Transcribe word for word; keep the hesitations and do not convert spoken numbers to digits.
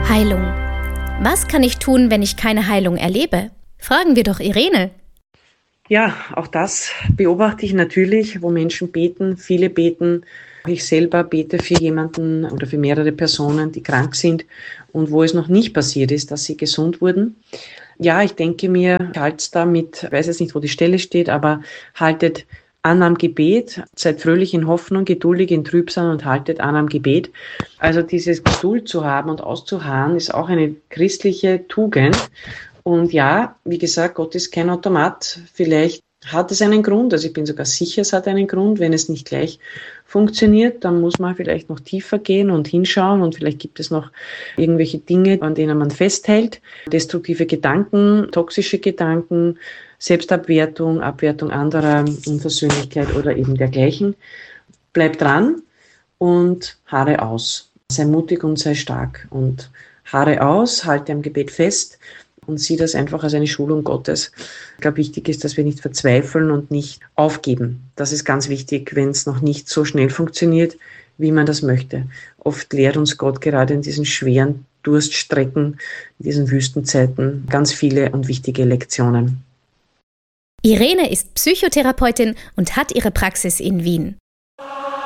Heilung. Was kann ich tun, wenn ich keine Heilung erlebe? Fragen wir doch Irene. Ja, auch das beobachte ich natürlich, wo Menschen beten, viele beten. Ich selber bete für jemanden oder für mehrere Personen, die krank sind und wo es noch nicht passiert ist, dass sie gesund wurden. Ja, ich denke mir, halt's da mit, ich weiß jetzt nicht, wo die Stelle steht, aber haltet an am Gebet, seid fröhlich in Hoffnung, geduldig in Trübsal und haltet an am Gebet. Also dieses Geduld zu haben und auszuharren, ist auch eine christliche Tugend. Und ja, wie gesagt, Gott ist kein Automat. Vielleicht hat es einen Grund, also ich bin sogar sicher, es hat einen Grund. Wenn es nicht gleich funktioniert, dann muss man vielleicht noch tiefer gehen und hinschauen und vielleicht gibt es noch irgendwelche Dinge, an denen man festhält. Destruktive Gedanken, toxische Gedanken, Selbstabwertung, Abwertung anderer, Unversöhnlichkeit oder eben dergleichen. Bleib dran und harre aus. Sei mutig und sei stark und harre aus, halte am Gebet fest und sieh das einfach als eine Schulung Gottes. Ich glaube, wichtig ist, dass wir nicht verzweifeln und nicht aufgeben. Das ist ganz wichtig, wenn es noch nicht so schnell funktioniert, wie man das möchte. Oft lehrt uns Gott gerade in diesen schweren Durststrecken, in diesen Wüstenzeiten ganz viele und wichtige Lektionen. Irene ist Psychotherapeutin und hat ihre Praxis in Wien.